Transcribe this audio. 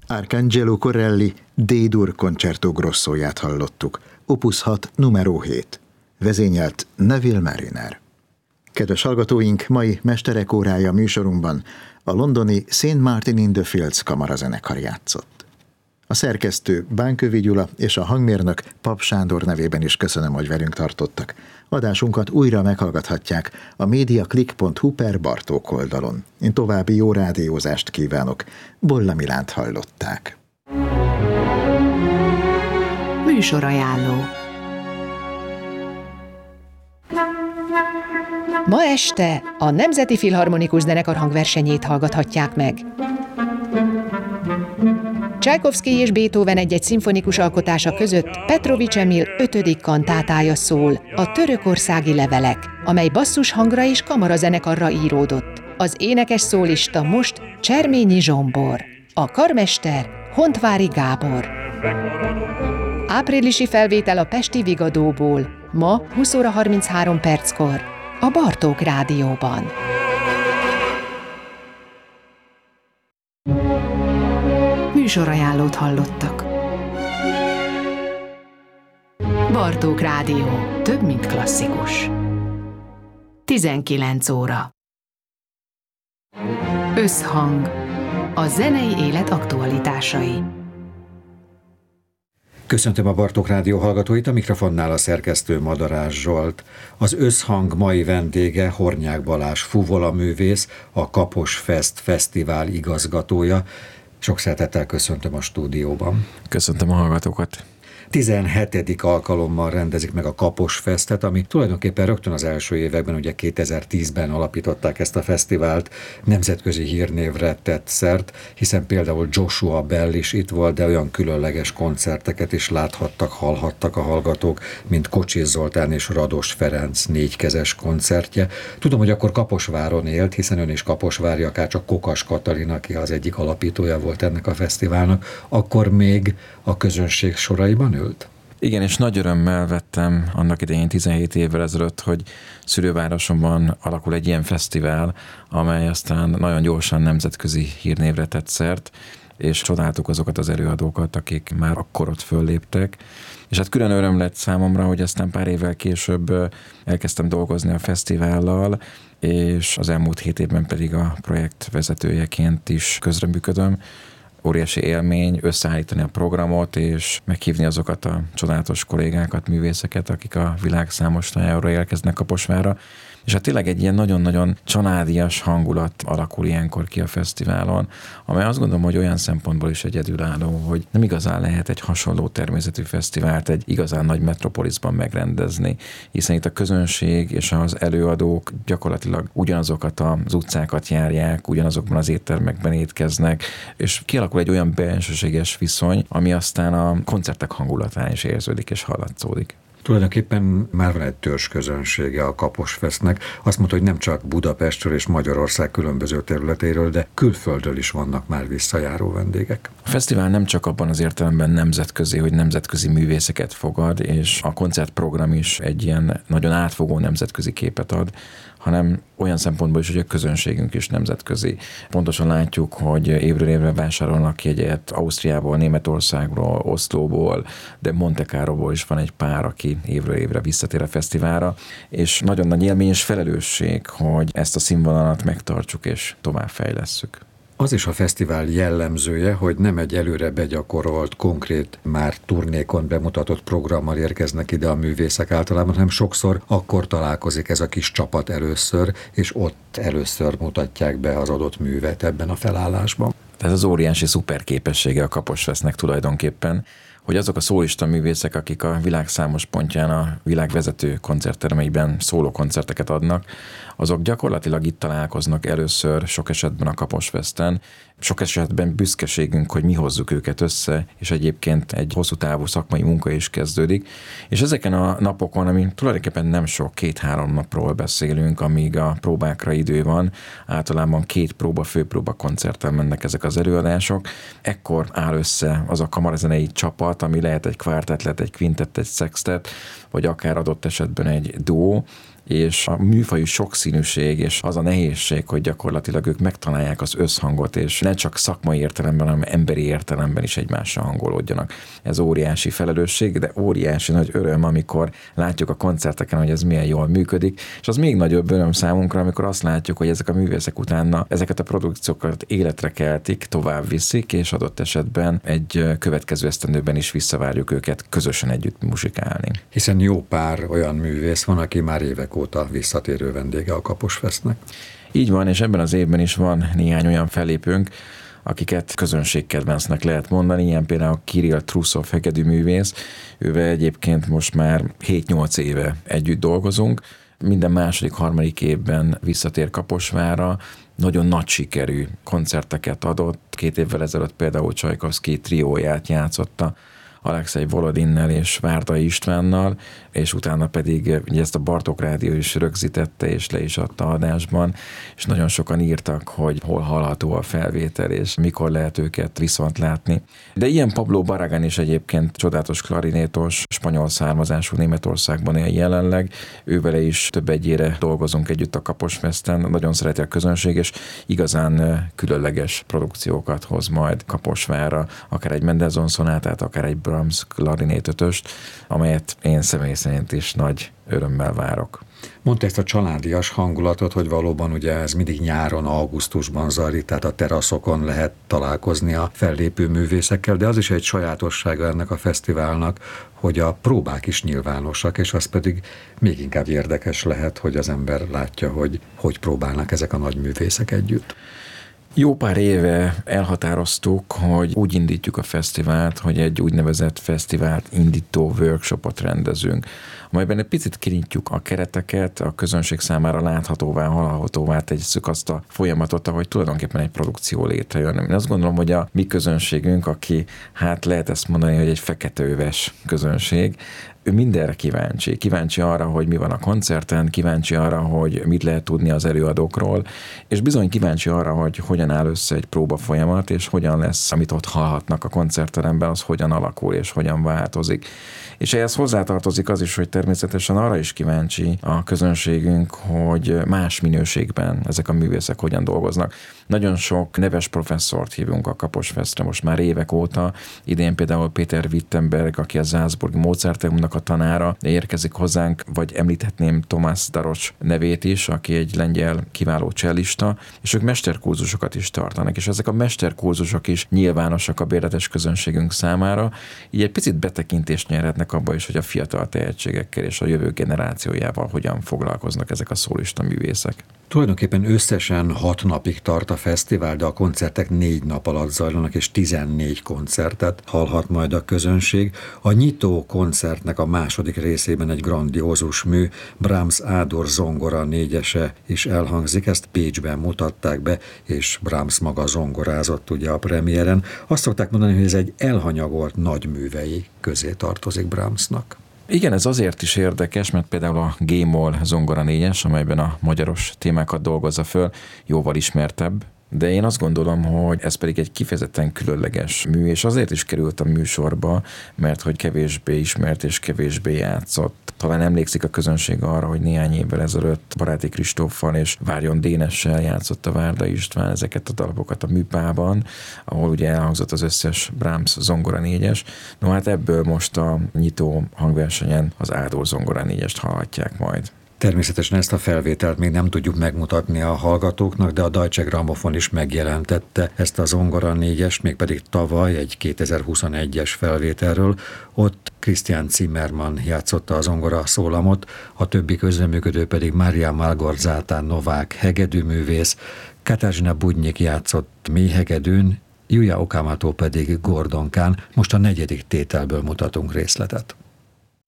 Arcangelo Corelli D-dur Concerto Grossóját hallottuk, Opus 6 numero 7. Vezényelt Neville Mariner. Kedves hallgatóink, mai Mesterek órája műsorunkban a londoni St. Martin in the Fields kamarazenekar játszott. A szerkesztő Bánkövi Gyula és a hangmérnök Pap Sándor nevében is köszönöm, hogy velünk tartottak. Adásunkat újra meghallgathatják a mediaclick.hu/Bartók oldalon. Én további jó rádiózást kívánok. Bolla Milánt hallották. Műsorajánló. Ma este a Nemzeti Filharmonikus Zenekar hangversenyét hallgathatják meg. Csajkovszky és Beethoven egy-egy szimfonikus alkotása között Petrovics Emil 5. kantátája szól, a Törökországi levelek, amely basszus hangra és kamarazenekarra íródott. Az énekes szólista most Cserményi Zsombor, a karmester Hontvári Gábor. Áprilisi felvétel a pesti Vigadóból, ma 20 óra 33 perckor, a Bartók Rádióban. Műsorajánlót hallottak. Bartók Rádió. Több, mint klasszikus. 19 óra. Összhang. A zenei élet aktualitásai. Köszöntöm a Bartók Rádió hallgatóit, a mikrofonnál a szerkesztő Madarás Zsolt. Az Összhang mai vendége Hornyák Balázs fuvolaművész, a Kapos Fest fesztivál igazgatója. Sok szeretettel köszöntöm a stúdióban. Köszöntöm a hallgatókat. 17. alkalommal rendezik meg a Kapos Festet, ami tulajdonképpen rögtön az első években, ugye 2010-ben alapították ezt a fesztivált, nemzetközi hírnévre tett szert, hiszen például Joshua Bell is itt volt, de olyan különleges koncerteket is láthattak, hallhattak a hallgatók, mint Kocsis Zoltán és Rados Ferenc négykezes koncertje. Tudom, hogy akkor Kaposváron élt, hiszen ön is kaposvári, akárcsak Kokas Katalin, aki az egyik alapítója volt ennek a fesztiválnak, akkor még a közönség soraiban ült? Igen, és nagy örömmel vettem annak idején 17 évvel ezelőtt, hogy szülővárosomban alakul egy ilyen fesztivál, amely aztán nagyon gyorsan nemzetközi hírnévre tett szert, és csodáltuk azokat az előadókat, akik már akkor ott fölléptek. És hát külön öröm lett számomra, hogy aztán pár évvel később elkezdtem dolgozni a fesztivállal, és az elmúlt 7 évben pedig a projekt vezetőjeként is közreműködöm. Óriási élmény összeállítani a programot, és meghívni azokat a csodálatos kollégákat, művészeket, akik a világ számos tájára érkeznek Kaposvárra. És hát tényleg egy ilyen nagyon-nagyon családias hangulat alakul ilyenkor ki a fesztiválon, amely azt gondolom, hogy olyan szempontból is egyedülálló, hogy nem igazán lehet egy hasonló természetű fesztivált egy igazán nagy metropoliszban megrendezni, hiszen itt a közönség és az előadók gyakorlatilag ugyanazokat az utcákat járják, ugyanazokban az éttermekben étkeznek, és kialakul egy olyan bensőséges viszony, ami aztán a koncertek hangulatán is érződik és hallatszódik. Tulajdonképpen már van egy törzsközönsége a Kapos Festnek. Azt mondta, hogy nem csak Budapestről és Magyarország különböző területéről, de külföldről is vannak már visszajáró vendégek. A fesztivál nem csak abban az értelemben nemzetközi, hogy nemzetközi művészeket fogad, és a koncertprogram is egy ilyen nagyon átfogó nemzetközi képet ad, hanem olyan szempontból is, hogy a közönségünk is nemzetközi. Pontosan látjuk, hogy évről évre vásárolnak jegyet Ausztriából, Németországról, Oszlóból, de Monte Carloból is van egy pár, aki évről évre visszatér a fesztiválra, és nagyon nagy élmény és felelősség, hogy ezt a színvonalat megtartsuk és továbbfejlesszük. Az is a fesztivál jellemzője, hogy nem egy előre begyakorolt, konkrét, már turnékon bemutatott programmal érkeznek ide a művészek általában, hanem sokszor akkor találkozik ez a kis csapat először, és ott először mutatják be az adott művet ebben a felállásban. Ez az óriási szuperképessége a Kapos Festnek tulajdonképpen, hogy azok a szólista művészek, akik a világ számos pontján a világvezető koncerttermeiben szóló koncerteket adnak, azok gyakorlatilag itt találkoznak először, sok esetben a Kapos Festen. Sok esetben büszkeségünk, hogy mi hozzuk őket össze, és egyébként egy hosszú távú szakmai munka is kezdődik. És ezeken a napokon, ami tulajdonképpen nem sok, 2-3 napról beszélünk, amíg a próbákra idő van, általában 2 próba, főpróba koncerttel mennek ezek az előadások. Ekkor áll össze az a kamarazenei csapat, ami lehet egy kvártett, lehet egy kvintett, egy szextett, vagy akár adott esetben egy duó, és a műfajú sokszínűség, és az a nehézség, hogy gyakorlatilag ők megtalálják az összhangot, és ne csak szakmai értelemben, hanem emberi értelemben is egymással hangolódjanak. Ez óriási felelősség, de óriási nagy öröm, amikor látjuk a koncerteken, hogy ez milyen jól működik, és az még nagyobb öröm számunkra, amikor azt látjuk, hogy ezek a művészek utána ezeket a produkciókat életre keltik, tovább viszik, és adott esetben egy következő esztendőben is visszavárjuk őket közösen együtt muzsikálni. Hiszen jó pár olyan művész van, aki már évek óta visszatérő vendége a Kaposfestnek. Így van, és ebben az évben is van néhány olyan fellépőnk, akiket közönségkedvencnek lehet mondani, ilyen például Kirill Trusov hegedűművész, ővel egyébként most már 7-8 éve együtt dolgozunk, minden második, harmadik évben visszatér Kaposvárra, nagyon nagy sikerű koncerteket adott, 2 évvel ezelőtt például Csajkovszky trióját játszotta Alexei Volodinnel és Várdai Istvánnal, és utána pedig ugye ezt a Bartók Rádió is rögzítette, és le is adta adásban, és nagyon sokan írtak, hogy hol hallható a felvétel, és mikor lehet őket viszont látni. De ilyen Pablo Barragán is egyébként csodálatos klarinétos, spanyol származású, Németországban él jelenleg, ővele is több egyére dolgozunk együtt a Kaposfesten, nagyon szereti a közönség, és igazán különleges produkciókat hoz majd Kaposvárra, akár egy Mendelssohn szonátát, akár egy Brahms klarinét ötöst, amelyet én személy szerint is nagy örömmel várok. Mondta ezt a családias hangulatot, hogy valóban ugye ez mindig nyáron, augusztusban zajlik, tehát a teraszokon lehet találkozni a fellépő művészekkel, de az is egy sajátossága ennek a fesztiválnak, hogy a próbák is nyilvánosak, és az pedig még inkább érdekes lehet, hogy az ember látja, hogy próbálnak ezek a nagy művészek együtt. Jó pár éve elhatároztuk, hogy úgy indítjuk a fesztivált, hogy egy úgynevezett fesztivált indító workshopot rendezünk, amelyben egy picit kinyitjuk a kereteket, a közönség számára láthatóvá, hallhatóvá tesszük azt a folyamatot, ahogy tulajdonképpen egy produkció létrejön. Én azt gondolom, hogy a mi közönségünk, aki hát lehet ezt mondani, hogy egy feketeöves közönség, ő mindenre kíváncsi. Kíváncsi arra, hogy mi van a koncerten, kíváncsi arra, hogy mit lehet tudni az előadókról, és bizony kíváncsi arra, hogy hogyan áll össze egy próba folyamat, és hogyan lesz, amit ott hallhatnak a koncertteremben, az hogyan alakul, és hogyan változik. És ehhez hozzátartozik az is, hogy természetesen arra is kíváncsi a közönségünk, hogy más minőségben ezek a művészek hogyan dolgoznak. Nagyon sok neves professzort hívunk a Kaposfestre most már évek óta. Idén például Péter Wittenberg, aki a Salzburgi Mozarteumnak a tanára, érkezik hozzánk, vagy említhetném Tomás Darocs nevét is, aki egy lengyel kiváló csellista, és ők mesterkurzusokat is tartanak, és ezek a mesterkurzusok is nyilvánosak a bérletes közönségünk számára, így egy picit betekintést nyerhetnek abba is, hogy a fiatal tehetségekkel és a jövő generációjával hogyan foglalkoznak ezek a szólista művészek. Tulajdonképpen összesen 6 napig tart a fesztivál, de a koncertek 4 nap alatt zajlanak, és 14 koncertet hallhat majd a közönség. A nyitó koncertnek a második részében egy grandiózus mű, Brahms Ádor zongora 4-ese is elhangzik, ezt Pécsben mutatták be, és Brahms maga zongorázott ugye a premiéren. Azt szokták mondani, hogy ez egy elhanyagolt nagyművei közé tartozik Brahmsnak. Igen, ez azért is érdekes, mert például a G-moll zongora 4-es, amelyben a magyaros témákat dolgozza föl, jóval ismertebb, de én azt gondolom, hogy ez pedig egy kifejezetten különleges mű, és azért is került a műsorba, mert hogy kevésbé ismert és kevésbé játszott. Talán emlékszik a közönség arra, hogy néhány évvel ezelőtt Baráti Kristóffal és Várjon Dénessel játszott a Várdai István ezeket a darabokat a Műpában, ahol ugye elhangzott az összes Brahms zongora 4-es. No hát ebből most a nyitó hangversenyen az Ádor zongora 4-est hallhatják majd. Természetesen ezt a felvételt még nem tudjuk megmutatni a hallgatóknak, de a Deutsche Grammophon is megjelentette ezt a zongora 4-est, mégpedig tavaly egy 2021-es felvételről. Ott Christian Zimmermann játszotta a zongora szólamot, a többi közreműködő pedig Mária Malgorzata Novák hegedűművész, Katarzyna Budnyik játszott mélyhegedűn, Yuya Okamoto pedig gordonkán. Most a 4. tételből mutatunk részletet.